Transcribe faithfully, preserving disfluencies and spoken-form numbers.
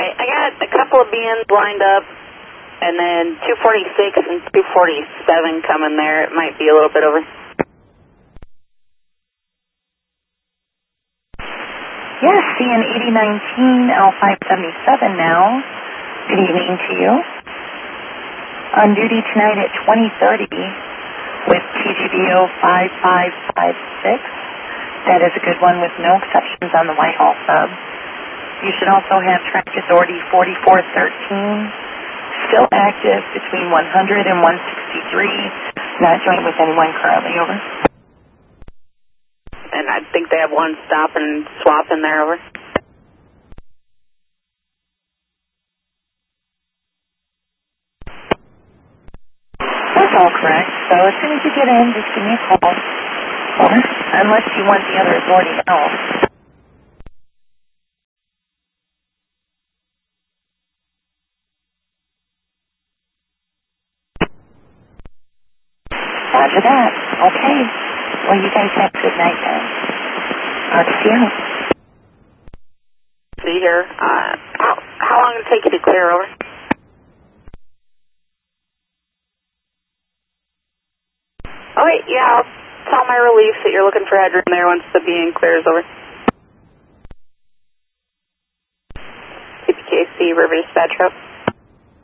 Alright, I got a couple of beans lined up, and then two forty-six and two forty-seven coming there. It might be a little bit over. Yes, C N eighty nineteen L five seventy-seven now. Good evening to you. On duty tonight at twenty thirty with T G B O five five five six. That is a good one with no exceptions on the Whitehall sub. You should also have track authority forty-four thirteen, still active between one hundred and one sixty-three, not joined with anyone currently, over. And I think they have one stop and swap in there, over. That's all correct. So as soon as you get in, just give me a call. Over. Unless you want the other authority out. Roger that. Okay. Well, you guys have a good night then. I'll see you. See here. Uh, how, how long did it take you to clear, over? Okay, yeah, I'll tell my relief that you're looking for headroom there once the being clears, over. C P K C, River Dispatch Route.